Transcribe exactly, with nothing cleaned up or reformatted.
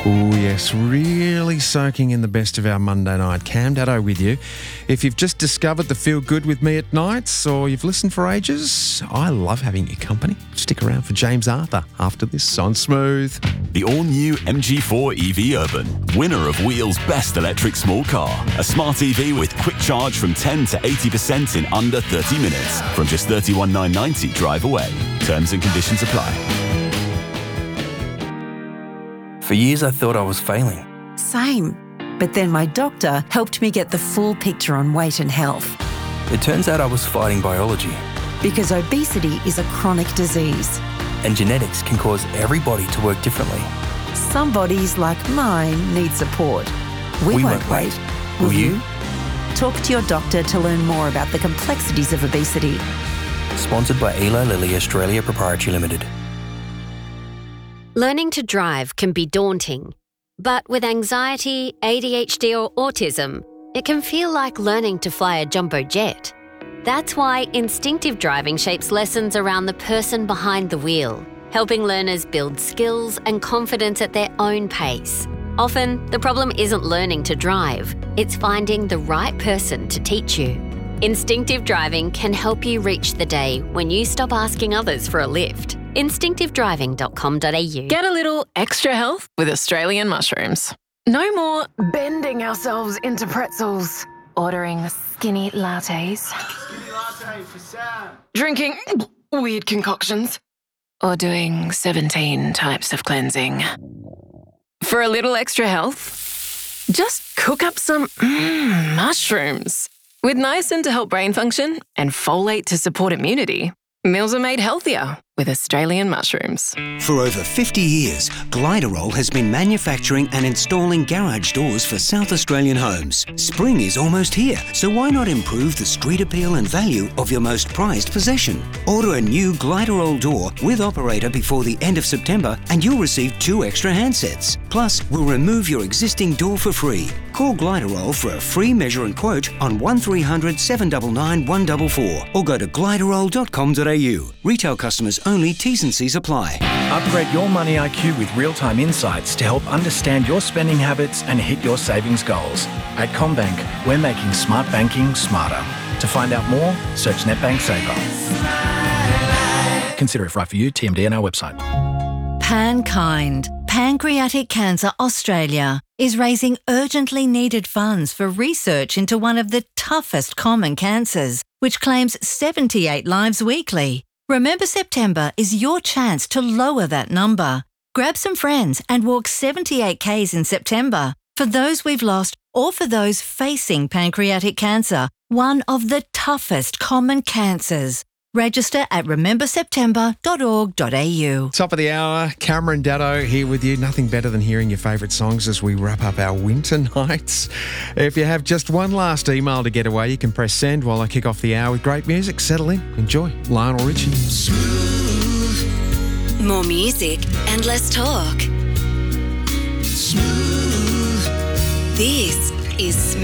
Oh yes, really soaking in the best of our Monday night. Cam Daddo with you. If you've just discovered the Feel Good with me at nights or you've listened for ages, I love having your company. Stick around for James Arthur after this on Smooth. The all-new M G four E V Urban, winner of Wheel's Best Electric Small Car. A smart E V with quick charge from ten to eighty percent in under thirty minutes from just thirty-one thousand nine hundred ninety drive away. Terms and conditions apply. For years I thought I was failing. Same. But then my doctor helped me get the full picture on weight and health. It turns out I was fighting biology. Because obesity is a chronic disease. And genetics can cause every body to work differently. Some bodies, like mine, need support. We, We won't, won't wait. wait. Will Will you? you? Talk to your doctor to learn more about the complexities of obesity. Sponsored by Eli Lilly Australia Proprietary Limited. Learning to drive can be daunting, but with anxiety, A D H D or autism, it can feel like learning to fly a jumbo jet. That's why instinctive driving shapes lessons around the person behind the wheel, helping learners build skills and confidence at their own pace. Often, the problem isn't learning to drive, it's finding the right person to teach you. Instinctive driving can help you reach the day when you stop asking others for a lift. instinctive driving dot com dot a u. Get a little extra health with Australian mushrooms. No more bending ourselves into pretzels, ordering skinny lattes, Skinny latte for Sam. drinking weird concoctions, or doing seventeen types of cleansing. For a little extra health, just cook up some mm, mushrooms. With niacin to help brain function and folate to support immunity, meals are made healthier with Australian mushrooms. For over fifty years, Gliderol has been manufacturing and installing garage doors for South Australian homes. Spring is almost here, so why not improve the street appeal and value of your most prized possession? Order a new Gliderol door with operator before the end of September and you'll receive two extra handsets. Plus, we'll remove your existing door for free. Call Gliderol for a free measure and quote on one three hundred, seven nine nine, one four four or go to gliderol dot com dot a u. Retail customers only. T's and C's apply. Upgrade your money I Q with real-time insights to help understand your spending habits and hit your savings goals. At CommBank, we're making smart banking smarter. To find out more, search NetBank Saver. Consider if right for you. T M D on our website. PanKind, Pancreatic Cancer Australia, is raising urgently needed funds for research into one of the toughest common cancers, which claims seventy-eight lives weekly. Remember September is your chance to lower that number. Grab some friends and walk seventy-eight kays in September for those we've lost or for those facing pancreatic cancer, one of the toughest common cancers. Register at remember september dot org dot a u. Top of the hour, Cameron Daddo here with you. Nothing better than hearing your favourite songs as we wrap up our winter nights. If you have just one last email to get away, you can press send while I kick off the hour with great music. Settle in. Enjoy. Lionel Richie. Smooth. More music and less talk. Smooth. This is Smooth.